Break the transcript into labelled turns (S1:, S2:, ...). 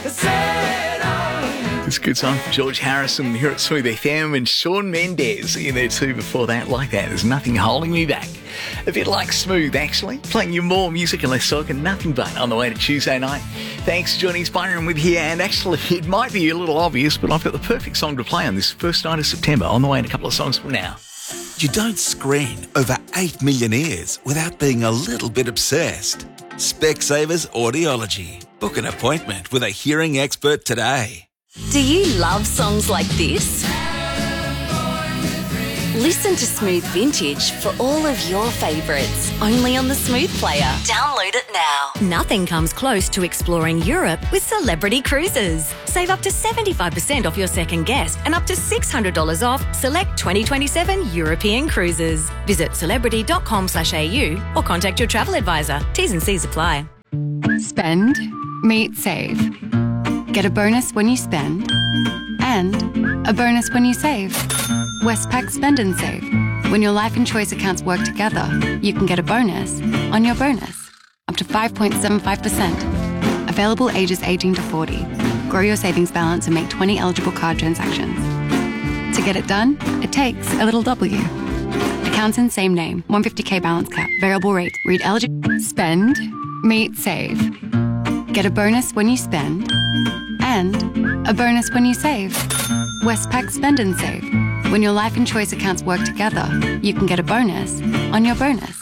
S1: It's a good song from George Harrison here at Smooth FM, and Shawn Mendes in there too before that. Like that, there's nothing holding me back. A bit like Smooth, actually. Playing you more music and less talk and nothing but on the way to Tuesday night. Thanks, Johnny Byron with here. And actually, it might be a little obvious, but I've got the perfect song to play on this first night of September on the way in a couple of songs from now.
S2: You don't screen over 8 million ears without being a little bit obsessed. Specsavers Audiology. Book an appointment with a hearing expert today.
S3: Do you love songs like this? Listen to Smooth Vintage for all of your favourites, only on the Smooth Player. Download it now.
S4: Nothing comes close to exploring Europe with Celebrity Cruises. Save up to 75% off your second guest and up to $600 off select 2027 European cruises. Visit celebrity.com/au or contact your travel advisor. T's and C's apply.
S5: Spend, meet, save. Get a bonus when you spend and a bonus when you save. Westpac Spend and Save. When your life and choice accounts work together, you can get a bonus on your bonus, up to 5.75%. Available ages 18 to 40. Grow your savings balance and make 20 eligible card transactions. To get it done, it takes a little W. Accounts in same name, 150k balance cap, variable rate, read eligible. Spend, meet, save. Get a bonus when you spend and a bonus when you save. Westpac Spend and Save. When your life and choice accounts work together, you can get a bonus on your bonus.